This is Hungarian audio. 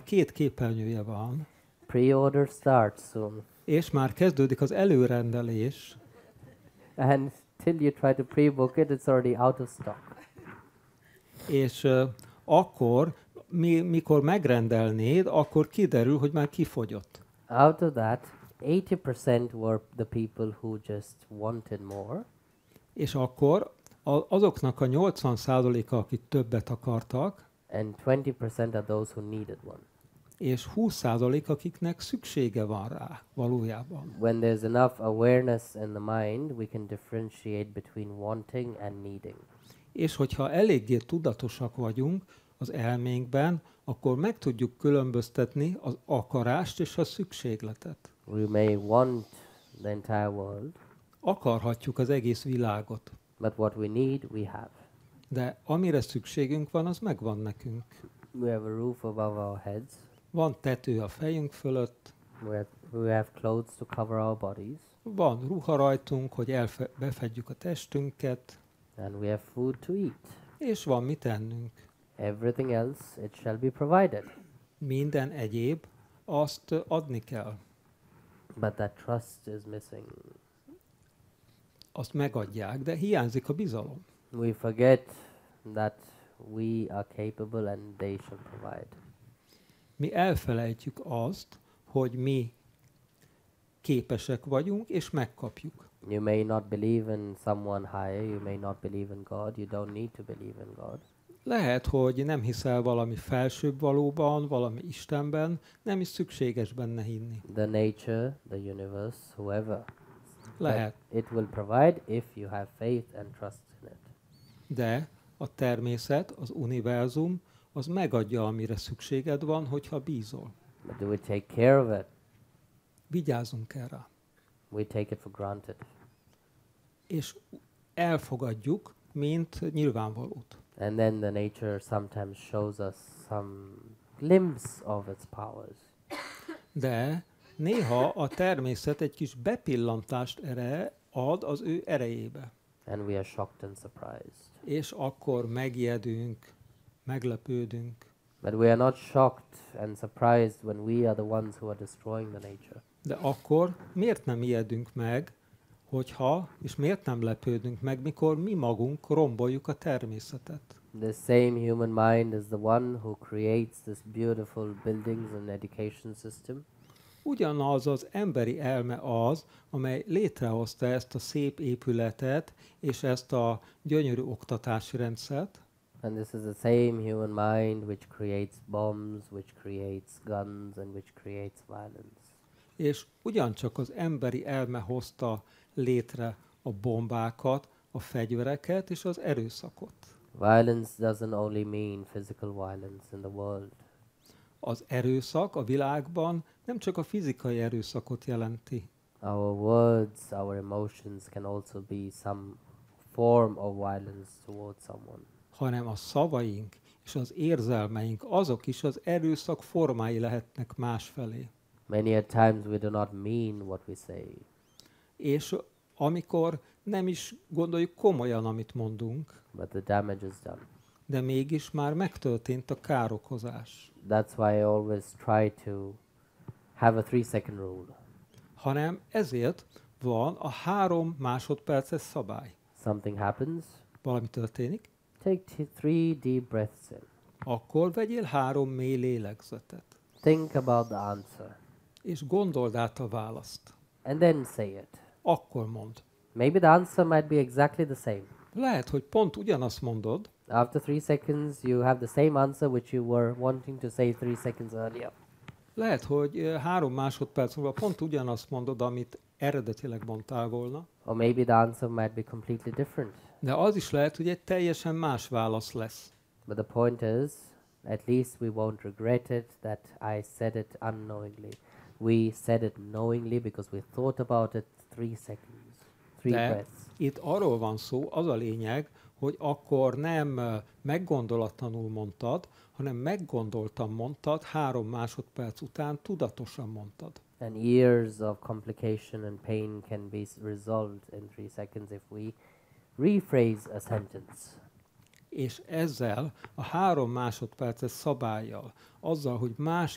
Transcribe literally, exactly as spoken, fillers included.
két képernyője van, Pre-order starts soon. és már kezdődik az előrendelés, And till you try to pre-book it, it's already out of stock. és uh, akkor, mi, mikor megrendelnéd, akkor kiderül, hogy már kifogyott. Out of that, eighty percent were the people who just wanted more, És akkor a, azoknak a nyolcvan százaléka, akik többet akartak, and twenty percent are those who needed one. és húsz százalék, akiknek szüksége van rá valójában. When there's enough awareness in the mind, we can differentiate between wanting and needing. És hogyha eléggé tudatosak vagyunk az elménkben, akkor meg tudjuk különböztetni az akarást és a szükségletet. We may want the entire world, Akarhatjuk az egész világot, but what we need, we have. de amire szükségünk van, az megvan nekünk. We have a roof above our heads. Van tető a fejünk fölött, We have, we have clothes to cover our bodies, van ruha rajtunk, hogy elfe- befedjük a testünket, and we have food to eat. és van mit ennünk. Everything else, it shall be provided. Minden egyéb, azt adni kell. But that trust is missing. Azt megadják, de hiányzik a bizalom. We forget that we are capable and they shall provide. Mi elfelejtjük azt, hogy mi képesek vagyunk, és megkapjuk. You may not believe in someone higher, you may not believe in God, you don't need to believe in God. Lehet, hogy nem hiszel valami felsőbb valóban, valami Istenben, nem is szükséges benne hinni. The nature, the universe, whoever. Lehet, But it will provide if you have faith and trust in it. de a természet, az univerzum, az megadja, amire szükséged van, hogyha bízol. But do we take care of it? Vigyázzunk erre. We take it for granted. És elfogadjuk, mint nyilvánvalót. And then the nature sometimes shows us some glimpse of its powers. De néha a természet egy kis bepillantást erre ad az ő erejébe. And we are shocked and surprised. És akkor megijedünk, meglepődünk. But we are not shocked and surprised when we are the ones who are destroying the nature. De akkor miért nem ijedünk meg, hogyha, és miért nem lepődünk meg, mikor mi magunk romboljuk a természetet? The same human mind is the one who creates this beautiful buildings and education system. Ugyanaz az emberi elme az, amely létrehozta ezt a szép épületet, és ezt a gyönyörű oktatási rendszert, And this is the same human mind which creates bombs, which creates guns, and which creates violence. és ugyancsak az emberi elme hozta létre a bombákat, a fegyvereket és az erőszakot. Violence doesn't only mean physical violence in the world. Az erőszak a világban nem csak a fizikai erőszakot jelenti, Our words, our emotions can also be some form of violence towards someone. hanem a szavaink és az érzelmeink, azok is az erőszak formái lehetnek másfelé. Many a times we do not mean what we say. És amikor nem is gondoljuk komolyan, amit mondunk, But the damage is done. de mégis már megtörtént a károkozás. That's why I always try to have a three second rule. Hanem ezért van a három másodperces szabály. Something happens, Valami történik, take t- three deep breaths in. akkor vegyél három mély lélegzetet, Think about the answer. és gondold át a választ. And then say it. Akkor mondd. Maybe the answer might be exactly the same. Lehet, hogy pont ugyanazt mondod, After three seconds, you have the same answer which you were wanting to say three seconds earlier. lehet, hogy eh, három másodperc múlva pont ugyanazt mondod, amit eredetileg mondtál volna, Or maybe the answer might be completely different. de az is lehet, hogy egy teljesen más válasz lesz. But the point is, at least we won't regret it that I said it unknowingly. We said it knowingly because we thought about it three seconds, three De breaths. itt arról van szó, az a lényeg, hogy akkor nem eh, meggondolatlanul mondtad, hanem meggondoltan mondtad, három másodperc után tudatosan mondtad. And years of complication and pain can be s- resolved in three seconds if we rephrase a sentence. És ezzel a három másodperces szabállyal, azzal, hogy